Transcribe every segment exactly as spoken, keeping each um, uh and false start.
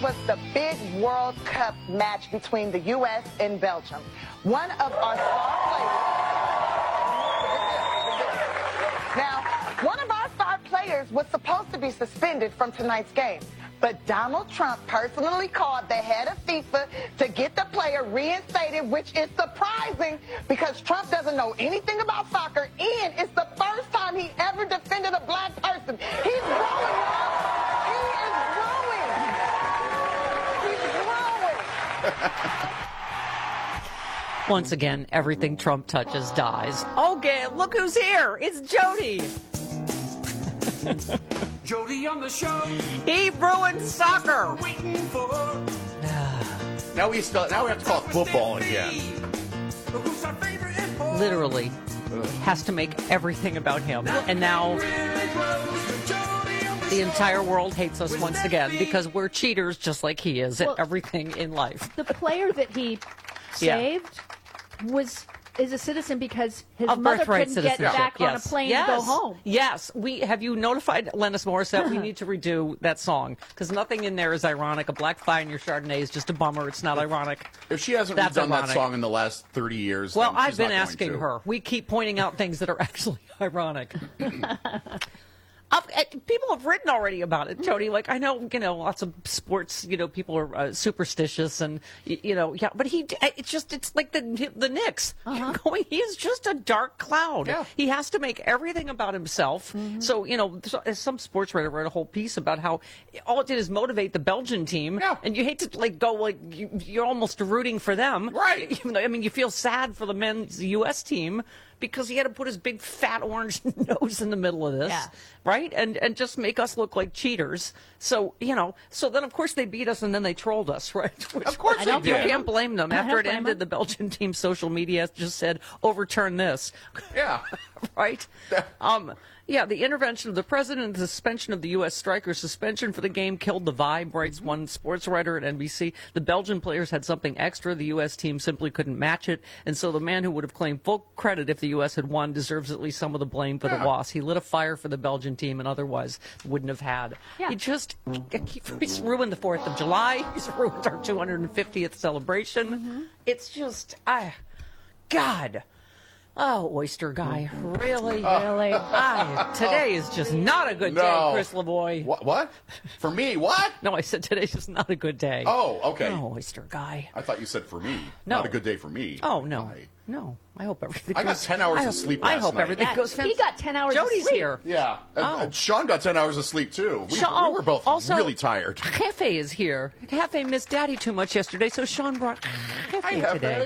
was the big World Cup match between the U S and Belgium. One of our star players. Now, one of our star players was supposed to be suspended from tonight's game. But Donald Trump personally called the head of FIFA to get the player reinstated, which is surprising because Trump doesn't know anything about soccer, and it's the first time he ever defended a black person. He's growing, y'all. He is growing. He's growing. Once again, everything Trump touches dies. Okay, look who's here. It's Jody. Jody on the show. He ruined soccer. Waiting for. Now we still. Now we have to call it football again. Who's our favorite info? Literally has to make everything about him. And now the entire world hates us once again because we're cheaters just like he is at Well, everything in life. The player that he Yeah. saved was is a citizen because his Of mother birthright couldn't get citizenship. back on a Yes. plane yes. to go home. Yes. We have you notified Lennis Morissette we need to redo that song because nothing in there is ironic. A black fly in your Chardonnay is just a bummer. It's not ironic. If she hasn't That's done that ironic. song in the last thirty years, Well, then I've she's been not going asking to. her. We keep pointing out things that are actually ironic. I've, uh, people have written already about it, Jody. Like, I know, you know, lots of sports, you know, people are uh, superstitious and, you, you know, yeah, but he, it's just, it's like the the Knicks. Uh-huh. Going, he is just a dark cloud. Yeah. He has to make everything about himself. Mm-hmm. So, you know, so, some sports writer wrote a whole piece about how all it did is motivate the Belgian team. Yeah. And you hate to, like, go, like, you, you're almost rooting for them. Right. Even though, I mean, you feel sad for the men's U S team because he had to put his big fat orange nose in the middle of this, Yeah. right? And and just make us look like cheaters. So, you know, so then of course they beat us and then they trolled us, right? Which, Of course I they don't you did. can't blame them. I After don't it blame ended, them. the Belgian team's social media just said, overturn this. Yeah. Right? Um, yeah, the intervention of the president and the suspension of the U S striker suspension for the game killed the vibe, writes one sports writer at N B C. The Belgian players had something extra. The U S team simply couldn't match it. And so the man who would have claimed full credit if the U S had won deserves at least some of the blame for Yeah. the loss. He lit a fire for the Belgian team and otherwise wouldn't have had. Yeah. He just he's ruined the fourth of July. He's ruined our two hundred fiftieth celebration. Mm-hmm. It's just, I, God. Oh, oyster guy, really? Really? I, today is just not a good No. day, Chris Lavoie. What? What? For me? What? No, I said today's just not a good day. Oh, okay. Oh, oyster guy. I thought you said for me. No. Not a good day for me. Oh, no. Why? No. I hope everything I got goes- ten hours I of hope- sleep I last hope night. everything Yeah, goes he fantastic. got ten hours of Jody's sleep. here. Yeah. And, Oh. and Sean got ten hours of sleep, too. We, Sean- we were both also- really tired. Hefe is here. Hefe missed Daddy too much yesterday, so Sean brought Hefe Hi, Hefe. today.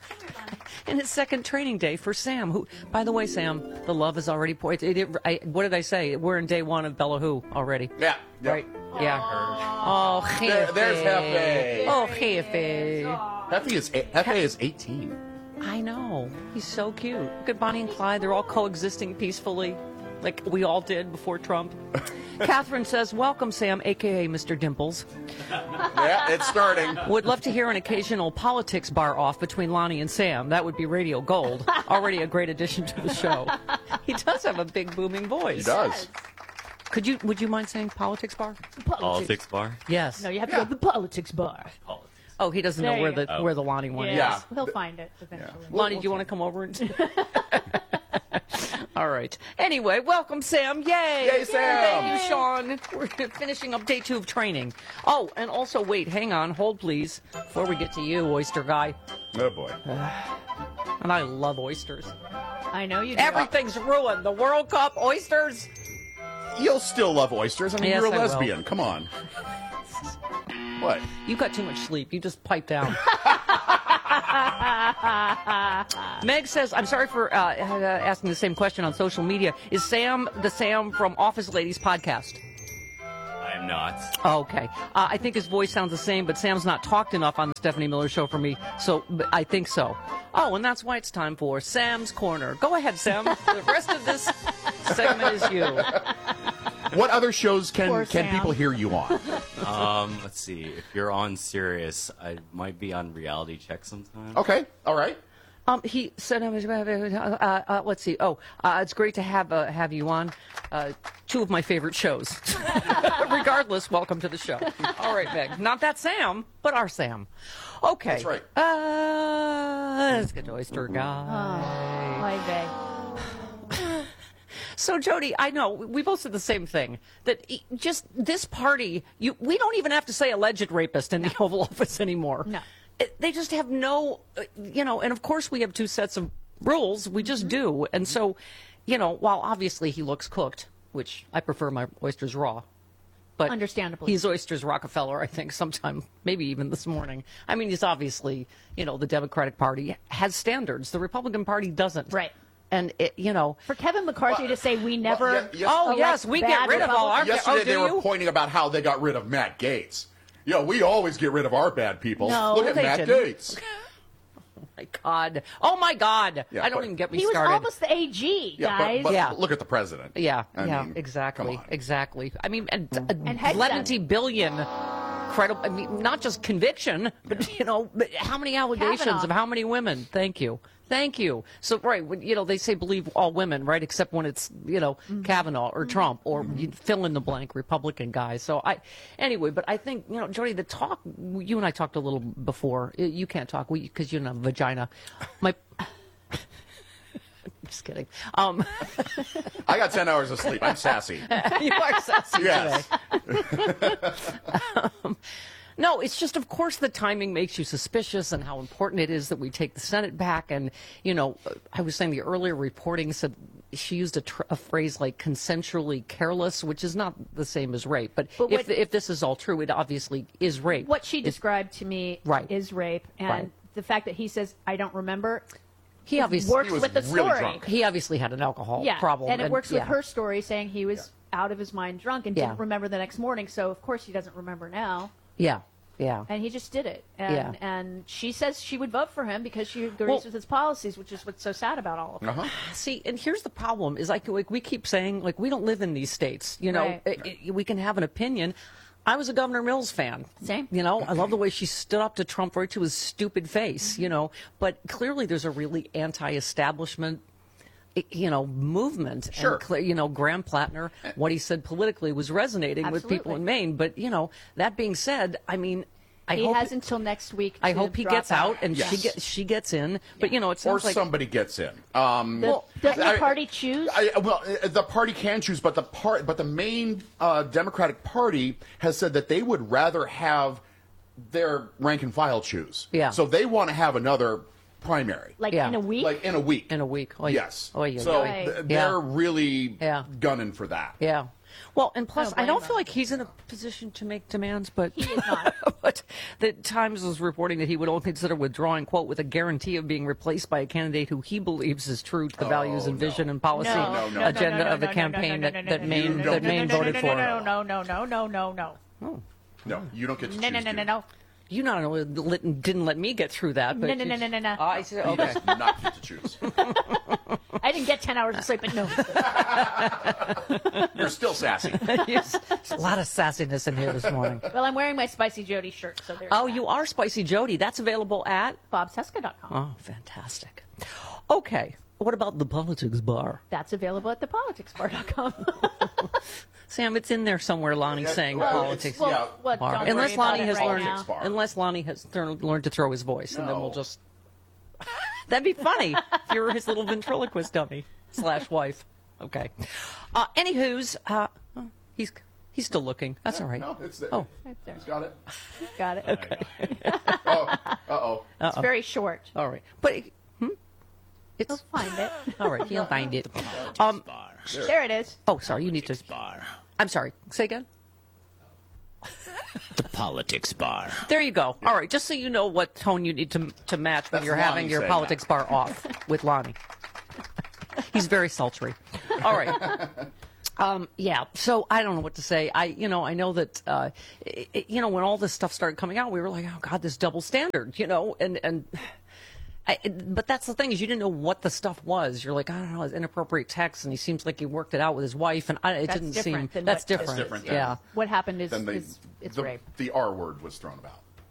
And his second training day for Sam, who, by the way, Sam, the love is already poured. It, it, I, what did I say? We're in day one of Bella Who already. Yeah. Yep. Right? Yeah. Oh, Hefe. There- there's Hefe. Oh, Hefe. Hefe is, Hefe is eighteen. I know. He's so cute. Look at Bonnie and Clyde. They're all coexisting peacefully, like we all did before Trump. Catherine says, welcome, Sam, a k a. Mister Dimples. Yeah, it's starting. Would love to hear an occasional politics bar off between Lonnie and Sam. That would be radio gold. Already a great addition to the show. He does have a big booming voice. He does. Could you? Would you mind saying politics bar? Politics bar? Yes. No, you have to go to the politics bar. Politics. Oh, he doesn't There know where you the go. where the Lonnie one is. Yeah. He'll find it eventually. Lonnie, do you want to come over? And... All right. Anyway, welcome, Sam. Yay! Yay, Sam! Thank you, Sean. We're finishing up day two of training. Oh, and also, wait, hang on, hold please, before we get to you, oyster guy. Oh, boy. And I love oysters. I know you do. Everything's ruined. The World Cup, oysters. You'll still love oysters. I mean, Yes, you're a I will. lesbian. Come on. What? You got too much sleep. You just pipe down. Meg says, I'm sorry for uh, uh, asking the same question on social media. Is Sam the Sam from Office Ladies podcast? I am not. Oh, okay. Uh, I think his voice sounds the same, but Sam's not talked enough on the Stephanie Miller Show for me, so but I think so. Oh, and that's why it's time for Sam's Corner. Go ahead, Sam. The rest of this segment is you. What other shows can Poor can Sam. people hear you on? Um, let's see. If you're on Sirius, I might be on Reality Check sometime. Okay, all right. Um, he said, uh, uh, let's see. Oh, uh, it's great to have uh, have you on. Uh, two of my favorite shows. Regardless, welcome to the show. All right, Meg. Not that Sam, but our Sam. Okay. That's right. Uh, let's get to Oyster Guy. Oh, hi, Bay. So, Jody, I know we both said the same thing. That e- just this party, you we don't even have to say alleged rapist in the Oval Office anymore. No. It- they just have no, uh, you know, and of course we have two sets of rules. We just do. And so, you know, while obviously he looks cooked, which I prefer my oysters raw. But Understandably. he's oysters Rockefeller, I think, sometime, maybe even this morning. I mean, he's obviously, you know, the Democratic Party has standards. The Republican Party doesn't. Right. And, it, you know, For Kevin McCarthy to say we never. Well, yeah, yes- oh, elect yes, we get bad rid of all our... Republicans. Yesterday oh, do they were you? pointing about how they got rid of Matt Gaetz. You know, we always get rid of our bad people. No, Look at they Matt didn't. Gaetz. My God. Oh, my God. Yeah, I don't but- even get me He was started. almost the A G, Yeah, guys. but, but Yeah. look at the president. Yeah, I yeah, mean, exactly, come on. exactly. I mean, and, uh, And head seventy billion credible. I mean, not just conviction, but you know, but how many allegations Kavanaugh. of how many women? Thank you, thank you. So, right, when, you know, they say believe all women, right, except when it's you know Kavanaugh or Trump or you fill in the blank Republican guy. So I, anyway, but I think you know, Jody, the talk. You and I talked a little before. You can't talk because you don't have a vagina. My. Just kidding. Um, I got ten hours of sleep. I'm sassy. you are sassy Yes. today. um, no, it's just, of course, the timing makes you suspicious and how important it is that we take the Senate back. And, you know, I was saying the earlier reporting said she used a, tr- a phrase like consensually careless, which is not the same as rape. But, But if, what- if this is all true, it obviously is rape. What she It's- described to me Right. is rape, and Right. the fact that he says I don't remember he obviously works He was with the really story. drunk. he obviously had an alcohol Yeah, problem. and it works with yeah. her story saying he was out of his mind drunk and Yeah. didn't remember the next morning. So of course he doesn't remember now, Yeah, yeah. and he just did it. And Yeah. and she says she would vote for him because she agrees Well- with his policies, which is what's so sad about all of it. Uh-huh. See, and here's the problem: is like, like we keep saying, like we don't live in these states. You know, Right. I- I- we can have an opinion. I was a Governor Mills fan. Same. You know, I love the way she stood up to Trump right to his stupid face. You know, but clearly there's a really anti-establishment, i- you know, movement. Sure. And, cle- you know, Graham Plattner, what he said politically was resonating with people Absolutely. in Maine. But you know, that being said, I mean, I He hope has until next week. I to hope he drop gets out and she Yes. gets she gets in. But you know, it Or sounds like somebody gets in. Um, The, doesn't the I- party choose? I, well, uh, the party can choose, but the part, but the main uh, Democratic Party has said that they would rather have their rank and file choose. Yeah. So they want to have another primary, like yeah. in a week? like in a week. in a week. Oh, Yes. Oh, yeah. so yeah. th- Right. they're Yeah. really Yeah. gunning for that. Yeah. Well, and plus, don't I don't blame feel him. like he's in a position to make demands, but He is not. but the Times was reporting that he would only consider withdrawing, quote, with a guarantee of being replaced by a candidate who he believes is true to the Oh, values and no. vision and policy No, no, no, agenda no, no, of the no, no, campaign no, no, that, no, that no, Maine no, that no, Maine no, voted no, for. no, no, no, no, no, no, no, No, you don't get to no, choose. no, no, no, dude. no. You not only lit- didn't let me get through that, but No, no, no, no, no, no. I said, He okay. does not get to choose. I didn't get ten hours of sleep, but no. You're still sassy. Yes. There's a lot of sassiness in here this morning. Well, I'm wearing my Spicy Jody shirt, so there's Oh, that. you are Spicy Jody. That's available at. bob seska dot com. Oh, fantastic. Okay. What about the politics bar? That's available at the politics bar dot com. Sam, it's in there somewhere. Lonnie's Yeah, saying well, politics. well, yeah. what, bar. don't Unless worry about Lonnie it has right learned, now. bar. unless Lonnie has thur- learned to throw his voice, and then we'll No. just. That'd be funny if you were his little ventriloquist dummy slash wife. Okay. Uh, anywho's, uh, oh, he's he's still looking. That's all right. No, it's there. Oh. Right there. He's got it. Got it. Okay. Oh, uh-oh. It's very short. All right, but hmm? it's You'll find it. all right. He'll find it. Um. There it is. Oh, sorry. You need to. Bar. I'm sorry. Say again. The politics bar. There you go. All right, just so you know what tone you need to to match when That's you're Lonnie having your saying politics that. bar off with Lonnie. He's very sultry. All right. Um, yeah, so I don't know what to say. I, you know, I know that, uh, i i you know, when all this stuff started coming out, we were like, oh God, this double standard, you know, and and. I, but that's the thing is you didn't know what the stuff was. You're like, I don't know, it's inappropriate text, and he seems like he worked it out with his wife, and I, it That's didn't different seem than that's what- different. That's different, Yeah. yeah. What happened is, Then the, is it's the, rape. the R word was thrown about.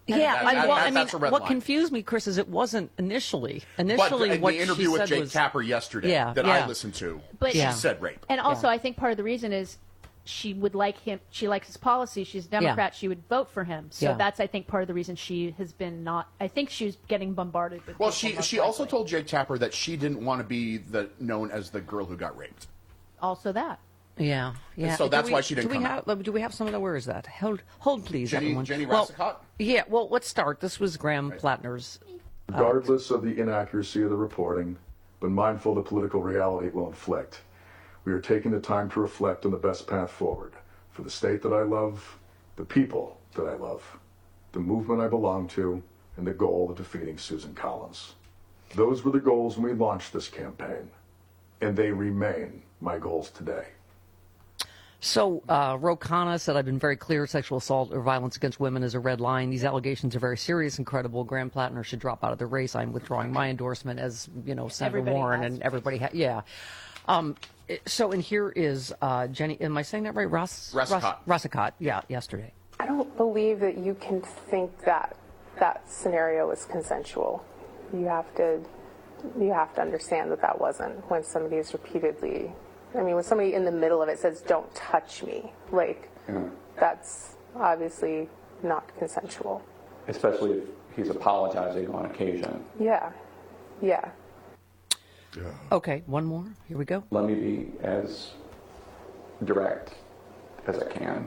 Yeah, That's- I, that- well, that- I mean, that's a red what line. confused me, Chris, is it wasn't initially. But Initially, in what the interview she with said Jake was, Tapper yesterday Yeah, that yeah. I listened to, But- she Yeah. said rape. And also, Yeah. I think part of the reason is she would like him. She likes his policy. She's a Democrat. She would vote for him. So Yeah. that's, I think, part of the reason she has been not. I think she was getting bombarded with. Well, people, she most she also likely. told Jake Tapper that she didn't want to be the known as the girl who got raped. also that. Yeah, yeah. So Do that's we- why she didn't do we come have, uh, Do we have some of the? Where is that? Hold, hold, please, Jenny- everyone. Jenny well, Rassicot? Yeah. Well, let's start. This was Graham Plattner's. Regardless of the inaccuracy of the reporting, but mindful of the political reality it will inflict, we are taking the time to reflect on the best path forward for the state that I love, the people that I love, the movement I belong to, and the goal of defeating Susan Collins. Those were the goals when we launched this campaign, and they remain my goals today. So, uh, Ro Khanna said, I've been very clear, sexual assault or violence against women is a red line. These allegations are very serious and credible. Graham Plattner should drop out of the race. I'm withdrawing my endorsement, as, you know, Senator Everybody Warren has. and everybody. Ha- yeah. Um, it- so, and here is uh, Jenny, am I saying that right? Ross, Rassicot. Ross, Rassicot, yeah, yesterday. I don't believe that you can think that that scenario was consensual. You have to, you have to understand that that wasn't. When somebody is repeatedly, I mean, when somebody in the middle of it says, "Don't touch me," like that's obviously not consensual. Especially if he's apologizing on occasion. Yeah, yeah. Okay, one more. Here we go. Let me be as direct as I can.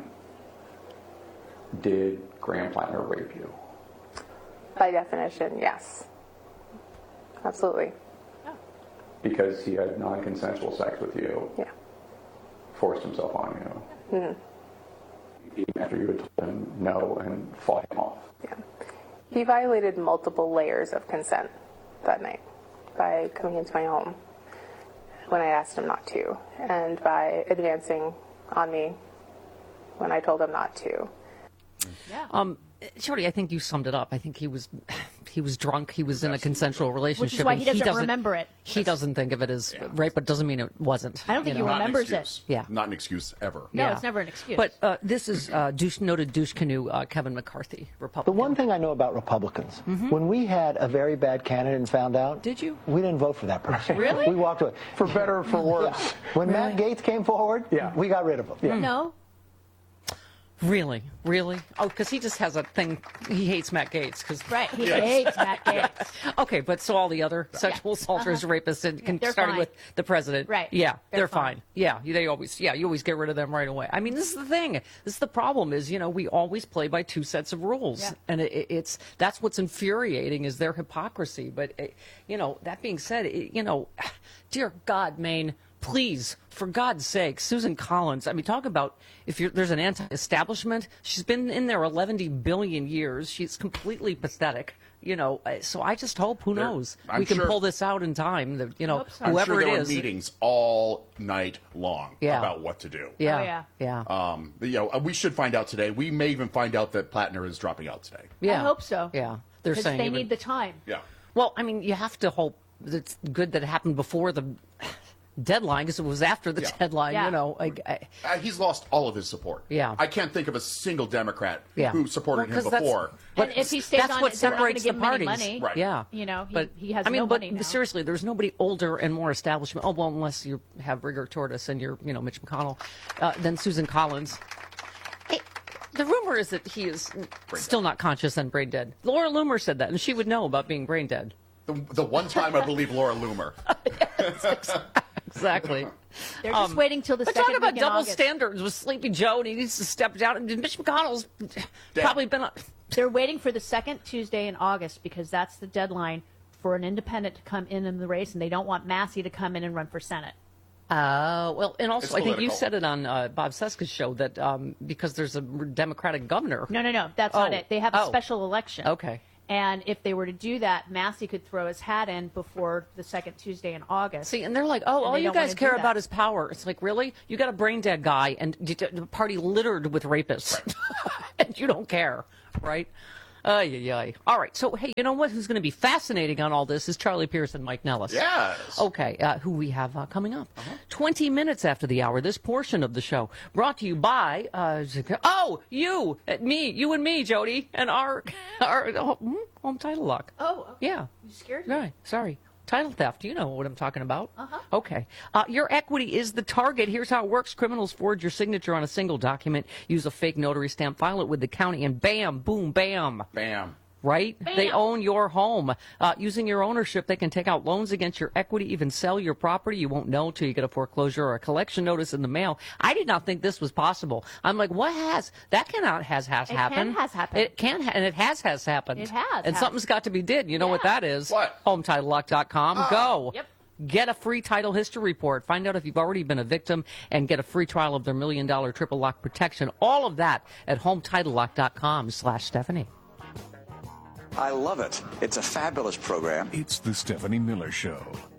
Did Graham Plattner rape you? By definition, yes. Absolutely. Because he had non-consensual sex with you, Yeah. forced himself on you, even after you had told him no and fought him off. Yeah. He violated multiple layers of consent that night by coming into my home when I asked him not to, and by advancing on me when I told him not to. Um, Jody, I think you summed it up. I think he was he was drunk. He was in a consensual relationship. Which is why and he doesn't remember it. He doesn't think of it as rape, but doesn't mean it wasn't. I don't think you he know? Not an remembers it. excuse. Yeah. Not an excuse ever. No, it's never an excuse. But uh, this is uh, douche, noted douche canoe uh, Kevin McCarthy, The Republican. one thing I know about Republicans, when we had a very bad candidate and found out, Did you? We didn't vote for that person. Really? We walked away. For better or for worse. When Matt Gaetz came forward, Yeah. we got rid of him. no. Really, really? Oh, because he just has a thing. He hates Matt Gaetz. Cause, Right. He hates Matt Gaetz. Okay, but so all the other sexual assaulters, rapists, and can, They're starting fine. with the president, Right. Yeah, they're, They're fine. fine. Yeah, they always, yeah, you always get rid of them right away. I mean, this is the thing. This is the problem. Is you know we always play by two sets of rules, Yeah. and it, it- it's that's what's infuriating is their hypocrisy. But it, you know, that being said, it, you know, dear God, Maine. Please, for God's sake, Susan Collins. I mean, talk about if you're, there's an anti-establishment. She's been in there eleven billion years. She's completely pathetic. You know, uh, so I just hope. Who There- knows? I'm we can sure- pull this out in time. That you know, Hope so. I'm whoever sure there it were is. meetings all night long Yeah. about what to do. Yeah, Oh, yeah. yeah, Um, you know, uh, we should find out today. We may even find out that Plattner is dropping out today. yeah. I hope so. Yeah, they're Because saying they even- need the time. Yeah. Well, I mean, you have to hope that it's good that it happened before the deadline because it was after the Yeah. deadline. Yeah. You know, I, I, Uh, he's lost all of his support. Yeah. I can't think of a single Democrat Yeah. who supported Well, 'cause him that's- before. And if he stays that's on what it, they're not going to separates give the him any parties. money. Right. Yeah, You know, he, but he has I mean, no but money now. seriously, there's nobody older and more established. Oh well, unless you have Rigor Tortoise and you're, you know, Mitch McConnell, uh, than Susan Collins. Hey, the rumor is that he is still not conscious and brain dead. Laura Loomer said that, and she would know about being brain dead. The, the one time I believe Laura Loomer. Exactly. They're just waiting till the But second talk about week in double August. standards with Sleepy Joe, and he needs to step down. And Mitch McConnell's probably been. A, They're waiting for the second Tuesday in August because that's the deadline for an independent to come in in the race, and they don't want Massey to come in and run for Senate. Uh, well, and also It's I think you political. said it on uh, Bob Seska's show that um, because there's a Democratic governor. No, no, no. That's not Oh. it. They have a Oh. special election. Okay. And if they were to do that, Massey could throw his hat in before the second Tuesday in August. See, and they're like, oh, And all they you don't guys wanna care do that. about is power. It's like, really? You got a brain dead guy and d- d- the party littered with rapists, and you don't care, right? Ay, ay, ay. All right. So, hey, you know what? Who's going to be fascinating on all this is Charlie Pierce and Mike Nellis. Yes. Okay. Uh, who we have uh, coming up. Uh-huh. twenty minutes after the hour, this portion of the show brought to you by, uh, oh, you, uh, me, you and me, Jody, and our, our uh, home title lock. Oh, okay. Yeah. You scared me. Right. Sorry. Title theft. You know what I'm talking about. Uh-huh. Okay. Uh, your equity is the target. Here's how it works. Criminals forge your signature on a single document, use a fake notary stamp, file it with the county, and bam, boom, bam. Bam. Right? Bam. They own your home. Uh, using your ownership, they can take out loans against your equity, even sell your property. You won't know till you get a foreclosure or a collection notice in the mail. I did not think this was possible. I'm like, what has? That cannot has has It happened. can has happened. It can, ha- and it has has happened. It has And has. something's got to be did. You know what Yeah. that is? What? home title lock dot com. Go. Yep. Get a free title history report. Find out if you've already been a victim and get a free trial of their million dollar triple lock protection. All of that at home title lock dot com slash Stephanie. I love it. It's a fabulous program. It's the Stephanie Miller Show.